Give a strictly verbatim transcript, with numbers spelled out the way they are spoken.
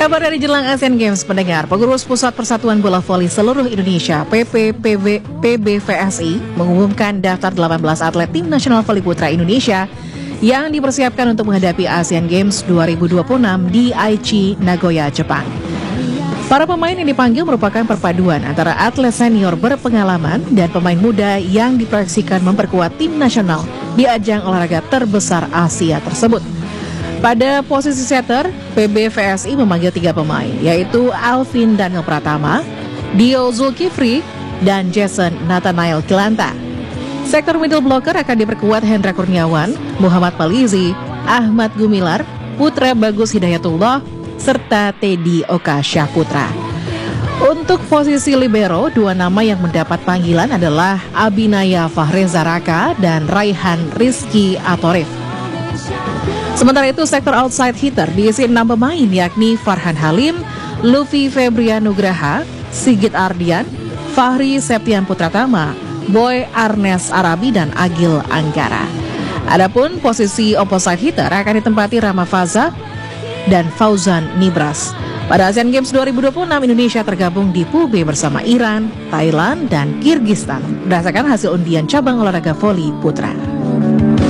Kabar dari jelang Asian Games, pendengar. Pengurus Pusat Persatuan Bola Voli Seluruh Indonesia (P P P B V S I) mengumumkan daftar delapan belas atlet tim nasional voli putra Indonesia yang dipersiapkan untuk menghadapi Asian Games dua ribu dua puluh enam di Aichi, Nagoya, Jepang. Para pemain yang dipanggil merupakan perpaduan antara atlet senior berpengalaman dan pemain muda yang diproyeksikan memperkuat tim nasional di ajang olahraga terbesar Asia tersebut. Pada posisi setter, P B V S I memanggil tiga pemain, yaitu Alvin Daniel Pratama, Dio Zulkifli, dan Jason Nathanael Kilanta. Sektor middle blocker akan diperkuat Hendra Kurniawan, Muhammad Malizi, Ahmad Gumilar, Putra Bagus Hidayatullah, serta Teddy Oka Syahputra. Untuk posisi libero, dua nama yang mendapat panggilan adalah Abinaya Fahreza Raka dan Raihan Rizky Atorif. Sementara itu, sektor outside hitter diisi enam pemain, yakni Farhan Halim, Luffy Febrian Nugraha, Sigit Ardian, Fahri Septian Putratama, Boy Arnes Arabi, dan Agil Anggara. Adapun posisi opposite hitter akan ditempati Rama Faza dan Fauzan Nibras. Pada Asian Games dua ribu dua puluh enam, Indonesia tergabung di Pool B bersama Iran, Thailand, dan Kirgistan berdasarkan hasil undian cabang olahraga voli putra.